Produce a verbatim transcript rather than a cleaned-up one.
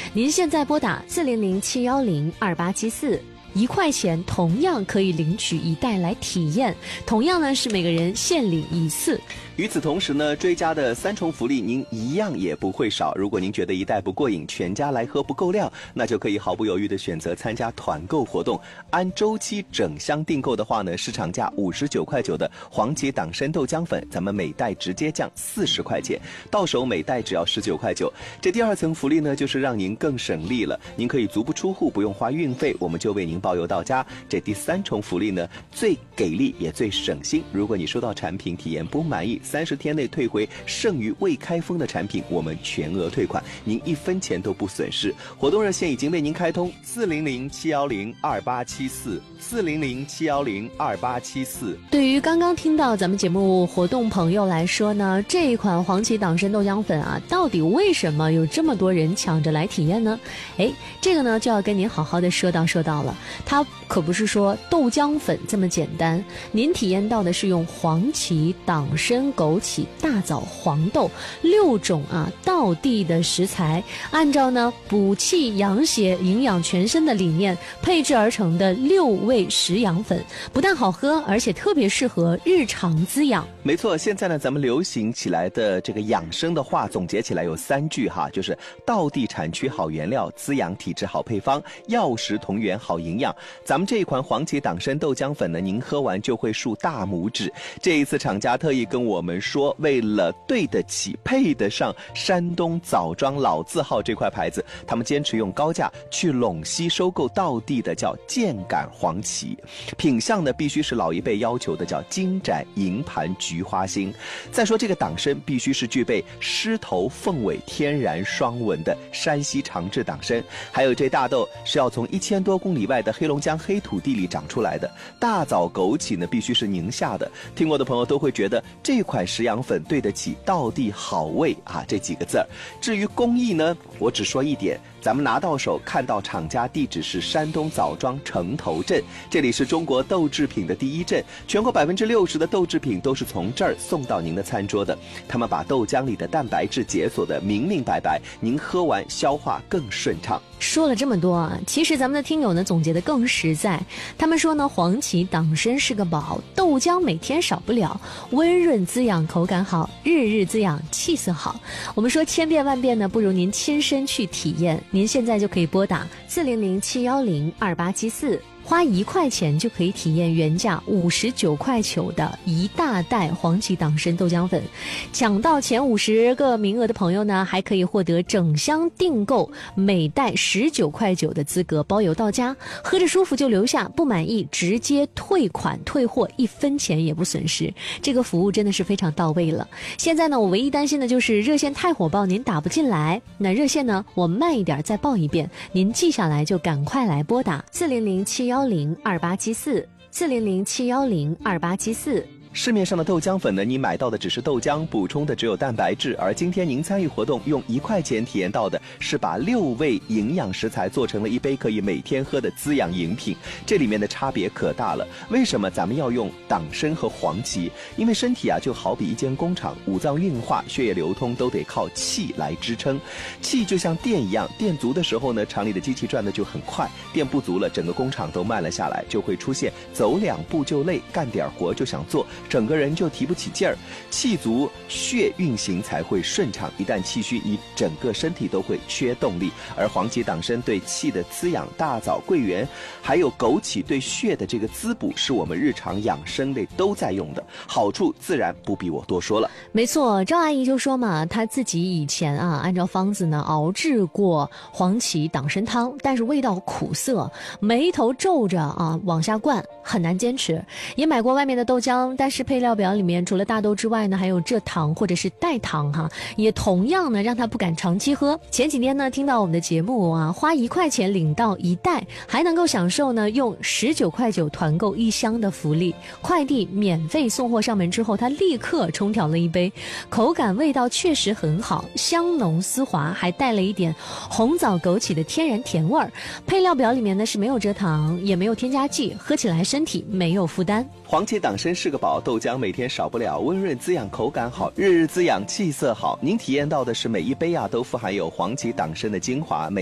您现在拨打四零零七幺零二八七四。一块钱同样可以领取一袋来体验，同样呢是每个人限领一次。 与此同时呢，追加的三重福利您一样也不会少。如果您觉得一袋不过瘾，全家来喝不够量，那就可以毫不犹豫的选择参加团购活动。按周期整箱订购的话呢，市场价五十九块九的黄芪党参豆浆粉，咱们每袋直接降四十块钱，到手每袋只要十九块九。这第二层福利呢，就是让您更省力了，您可以足不出户，不用花运费，我们就为您包邮到家。这第三重福利呢，最给力也最省心。如果你收到产品体验不满意，三十天内退回剩余未开封的产品，我们全额退款，您一分钱都不损失。活动热线已经为您开通四零零七幺零二八七四四零零七幺零二八七四。 对于刚刚听到咱们节目活动朋友来说呢，这一款黄芪党参豆浆粉啊，到底为什么有这么多人抢着来体验呢？哎，这个呢就要跟您好好的说道说道了。它可不是说豆浆粉这么简单，您体验到的是用黄芪、党参、枸杞、大枣、黄豆六种啊道地的食材，按照呢补气养血、营养全身的理念配制而成的六味食养粉，不但好喝，而且特别适合日常滋养。 没错，现在呢咱们流行起来的这个养生的话总结起来有三句哈，就是道地产区好原料，滋养体质好配方，药食同源好营养。咱们这一款黄芪党参豆浆粉呢，您喝完就会竖大拇指。这一次厂家特意跟我们说，为了对得起配得上山东枣庄老字号这块牌子，他们坚持用高价去陇西收购道地的叫箭杆黄芪，品相呢必须是老一辈要求的叫金盏银盘菊花心。再说这个党参必须是具备狮头凤尾天然双纹的山西长治党参，还有这大豆是要从一千多公里外的黑龙江黑土地里长出来的，大枣枸杞呢必须是宁夏的。听过的朋友都会觉得这款食养粉对得起道地好味啊这几个字儿。至于工艺呢，我只说一点，咱们拿到手看到厂家地址是山东枣庄城头镇，这里是中国豆制品的第一镇，全国百分之六十的豆制品都是从这儿送到您的餐桌的。他们把豆浆里的蛋白质解锁的明明白白，您喝完消化更顺畅。 说了这么多啊，其实咱们的听友呢总结的更实在。他们说呢，黄芪党参是个宝，豆浆每天少不了，温润滋养，口感好，日日滋养，气色好。我们说千变万变呢，不如您亲身去体验。您现在就可以拨打四零零七幺零二八七四。花一块钱就可以体验原价五十九块九的一大袋黄芪党参豆浆粉，抢到前五十个名额的朋友呢，还可以获得整箱订购每袋十九块九的资格，包邮到家，喝着舒服就留下，不满意直接退款退货，一分钱也不损失。这个服务真的是非常到位了。现在呢，我唯一担心的就是热线太火爆，您打不进来。那热线呢，我慢一点再报一遍，您记下来就赶快来拨打四零零七幺零二八七四四零零七幺零二八七四。 市面上的豆浆粉呢，你买到的只是豆浆，补充的只有蛋白质，而今天您参与活动用一块钱体验到的是把六味营养食材做成了一杯可以每天喝的滋养饮品，这里面的差别可大了。为什么咱们要用党参和黄芪？因为身体啊就好比一间工厂，五脏运化、血液流通都得靠气来支撑。气就像电一样，电足的时候呢，厂里的机器转的就很快，电不足了，整个工厂都慢了下来，就会出现走两步就累，干点活就想做，整个人就提不起劲儿。气足，血运行才会顺畅，一旦气虚，你整个身体都会缺动力。而黄芪党参对气的滋养，大枣、桂圆还有枸杞对血的这个滋补，是我们日常养生类都在用的，好处自然不必我多说了。 没错，赵阿姨就说嘛，她自己以前啊按照方子呢熬制过黄芪党参汤，但是味道苦涩，眉头皱着啊往下灌，很难坚持。也买过外面的豆浆，但是配料表里面除了大豆之外呢，还有蔗糖或者是代糖哈，也同样呢让她不敢长期喝。前几天呢听到我们的节目啊，花一块钱领到一袋，还能够享受呢用十九块九团购一箱的福利，快递免费送货上门之后，她立刻冲调了一杯，口感味道确实很好，香浓丝滑，还带了一点红枣枸杞的天然甜味儿。配料表里面呢是没有蔗糖，也没有添加剂，喝起来身体没有负担。 黄芪党参是个宝，豆浆每天少不了，温润滋养，口感好，日日滋养，气色好。您体验到的是每一杯啊都富含有黄芪党参的精华，每